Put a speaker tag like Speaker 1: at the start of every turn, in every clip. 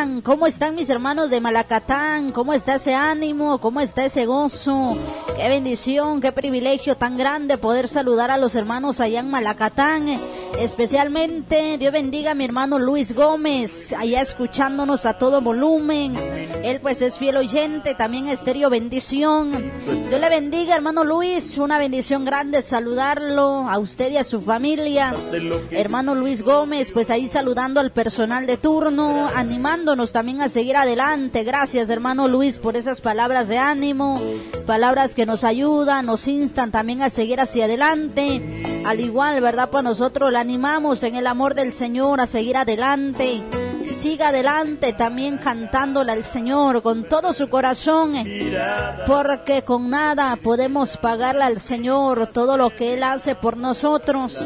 Speaker 1: Malacatán. ¿Cómo están mis hermanos de Malacatán? ¿Cómo está ese ánimo? ¿Cómo está ese gozo? Qué bendición, qué privilegio tan grande poder saludar a los hermanos allá en Malacatán. Especialmente, Dios bendiga a mi hermano Luis Gómez, allá escuchándonos a todo volumen. Él pues es fiel oyente, también Estéreo Bendición. Dios le bendiga, hermano Luis, una bendición grande saludarlo, a usted y a su familia. Hermano Luis Gómez, pues ahí saludando al personal de turno, animándonos también a seguir adelante. Gracias, hermano Luis, por esas palabras de ánimo, palabras que nos ayudan, nos instan también a seguir hacia adelante. Al igual, ¿verdad? Pues nosotros le animamos en el amor del Señor a seguir adelante. Siga adelante también cantándole al Señor con todo su corazón, porque con nada podemos pagarle al Señor todo lo que Él hace por nosotros.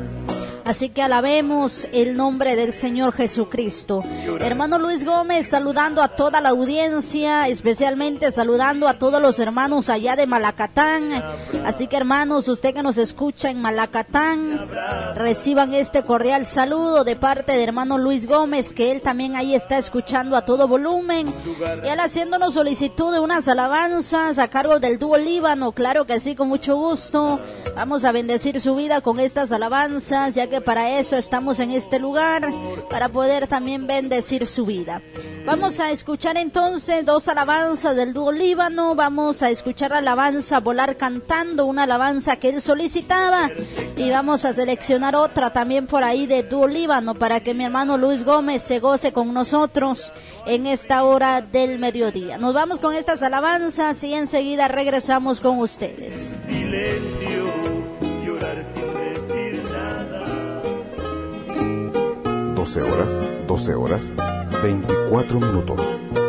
Speaker 1: Así que alabemos el nombre del Señor Jesucristo. Hermano Luis Gómez, saludando a toda la audiencia, especialmente saludando a todos los hermanos allá de Malacatán. Así que hermanos, usted que nos escucha en Malacatán, reciban este cordial saludo de parte de hermano Luis Gómez, que él también ahí está escuchando a todo volumen. Y él haciéndonos solicitud de unas alabanzas a cargo del dúo Líbano. Claro que sí, con mucho gusto. Vamos a bendecir su vida con estas alabanzas, ya que para eso estamos en este lugar, para poder también bendecir su vida. Vamos a escuchar entonces dos alabanzas del dúo Líbano. Vamos a escuchar la alabanza Volar Cantando, una alabanza que él solicitaba, y vamos a seleccionar otra también por ahí de dúo Líbano para que mi hermano Luis Gómez se goce con nosotros en esta hora del mediodía. Nos vamos con estas alabanzas y enseguida regresamos con ustedes.
Speaker 2: Silencio, llorar sin decir nada.
Speaker 3: 12 horas, 24 minutos.